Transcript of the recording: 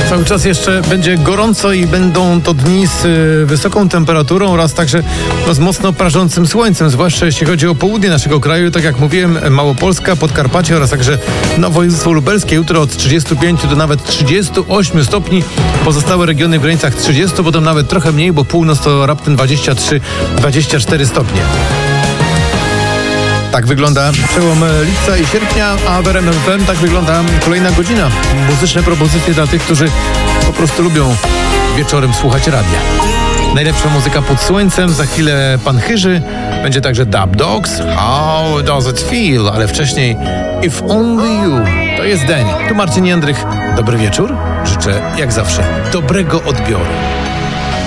Cały czas jeszcze będzie gorąco i będą to dni z wysoką temperaturą oraz także z mocno prażącym słońcem, zwłaszcza jeśli chodzi o południe naszego kraju. Tak jak mówiłem, Małopolska, Podkarpacie oraz także województwo lubelskie. Jutro od 35 do nawet 38 stopni. Pozostałe regiony w granicach 30, potem nawet trochę mniej, bo północ to raptem 23-24 stopnie. Tak wygląda przełom lipca i sierpnia, a w RMF FM tak wygląda kolejna godzina. Muzyczne propozycje dla tych, którzy po prostu lubią wieczorem słuchać radia. Najlepsza muzyka pod słońcem, za chwilę Pan Chyży, będzie także Dub Dogs, How Does It Feel, ale wcześniej If Only You. To jest Deń. Tu Marcin Jędrych. Dobry wieczór. Życzę jak zawsze dobrego odbioru.